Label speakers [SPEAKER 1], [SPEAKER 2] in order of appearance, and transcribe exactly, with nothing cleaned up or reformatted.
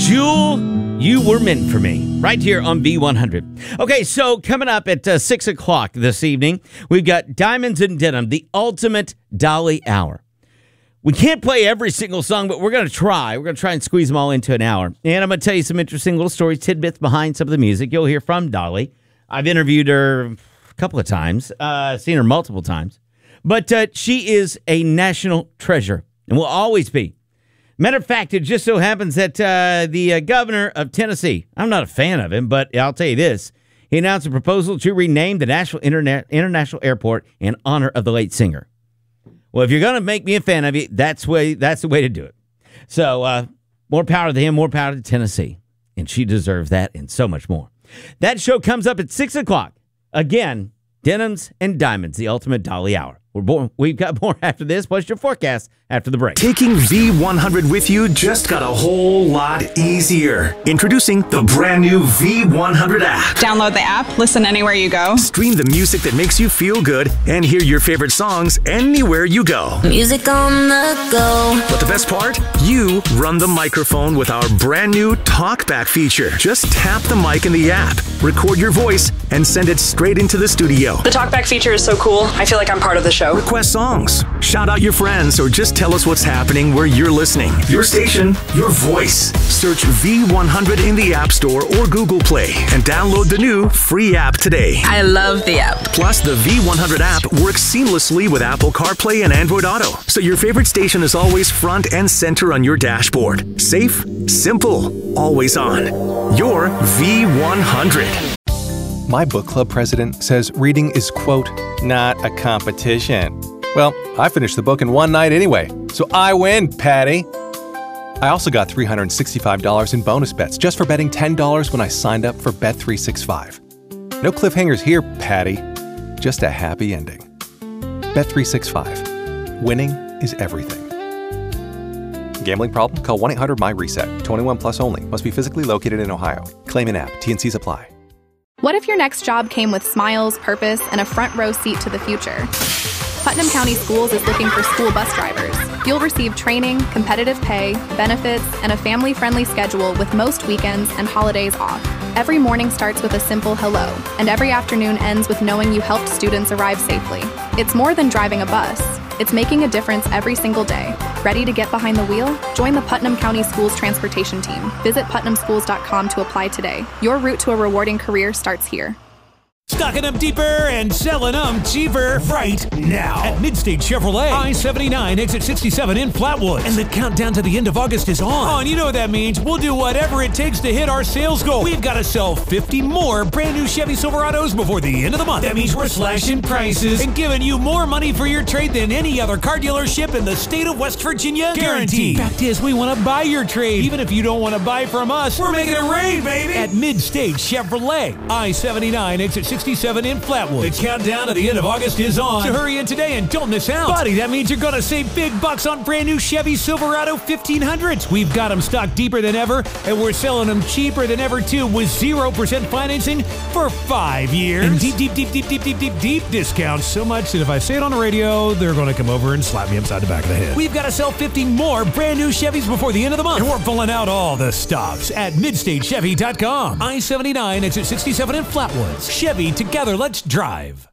[SPEAKER 1] Jewel, you were meant for me, right here on V one hundred. Okay, so coming up at uh, six o'clock this evening, we've got Diamonds and Denim, the ultimate Dolly hour. We can't play every single song, but we're going to try. We're going to try and squeeze them all into an hour. And I'm going to tell you some interesting little stories, tidbits behind some of the music. You'll hear from Dolly. I've interviewed her a couple of times, uh, seen her multiple times. But uh, she is a national treasure and will always be. Matter of fact, it just so happens that uh, the uh, governor of Tennessee, I'm not a fan of him, but I'll tell you this. He announced a proposal to rename the Nashville Interna- International Airport in honor of the late singer. Well, if you're going to make me a fan of you, that's, way, that's the way to do it. So uh, more power to him, more power to Tennessee. And she deserves that and so much more. That show comes up at six o'clock. Again, Denims and Diamonds, the ultimate Dolly hour. We're born, we've got more after this. What's your forecast after the break?
[SPEAKER 2] Taking V one hundred with you just got a whole lot easier. Introducing the brand new V one hundred app.
[SPEAKER 3] Download the app, listen anywhere you go.
[SPEAKER 2] Stream the music that makes you feel good and hear your favorite songs anywhere you go.
[SPEAKER 4] Music on the go.
[SPEAKER 2] But the best part? You run the microphone with our brand new TalkBack feature. Just tap the mic in the app, record your voice, and send it straight into the studio.
[SPEAKER 3] The TalkBack feature is so cool. I feel like I'm part of the show.
[SPEAKER 2] Request songs, shout out your friends, or just tell us what's happening where you're listening. Your station, your voice. Search V one hundred in the App Store or Google Play and download the new free app today.
[SPEAKER 3] I love the app.
[SPEAKER 2] Plus, the V one hundred app works seamlessly with Apple CarPlay and Android Auto, so your favorite station is always front and center on your dashboard. Safe, simple, always on. Your V one hundred.
[SPEAKER 5] My book club president says reading is, quote, not a competition. Well, I finished the book in one night anyway, so I win, Patty. I also got three hundred sixty-five dollars in bonus bets just for betting ten dollars when I signed up for Bet three sixty-five. No cliffhangers here, Patty. Just a happy ending. Bet three sixty-five. Winning is everything. Gambling problem? Call one eight hundred M Y RESET. twenty-one plus only. Must be physically located in Ohio. Claim in app. T and Cs apply.
[SPEAKER 6] What if your next job came with smiles, purpose, and a front row seat to the future? Putnam County Schools is looking for school bus drivers. You'll receive training, competitive pay, benefits, and a family-friendly schedule with most weekends and holidays off. Every morning starts with a simple hello, and every afternoon ends with knowing you helped students arrive safely. It's more than driving a bus. It's making a difference every single day. Ready to get behind the wheel? Join the Putnam County Schools transportation team. Visit putnam schools dot com to apply today. Your route to a rewarding career starts here.
[SPEAKER 7] Stocking them deeper and selling them cheaper right now at Midstate Chevrolet, I seventy-nine, exit sixty-seven in Flatwoods. And the countdown to the end of August is on. Oh, and you know what that means. We'll do whatever it takes to hit our sales goal. We've got to sell fifty more brand new Chevy Silverados before the end of the month. That means we're slashing prices and giving you more money for your trade than any other car dealership in the state of West Virginia. Guaranteed. Fact is, we want to buy your trade. Even if you don't want to buy from us, we're making it rain, baby. At Midstate Chevrolet, I seventy-nine, exit sixty-seven in Flatwood. The countdown to the end of August is on. So hurry in today and don't miss out. Buddy, that means you're going to save big bucks on brand new Chevy Silverado fifteen hundreds. We've got them stocked deeper than ever, and we're selling them cheaper than ever, too, with zero percent financing for five years. And deep, deep, deep, deep, deep, deep, deep, deep discounts. So much that if I say it on the radio, they're going to come over and slap me upside the back of the head. We've got to sell fifty more brand new Chevys before the end of the month. And we're pulling out all the stops at midstate chevy dot com. I seventy-nine, exit sixty-seven in Flatwoods. Chevy, together, let's drive.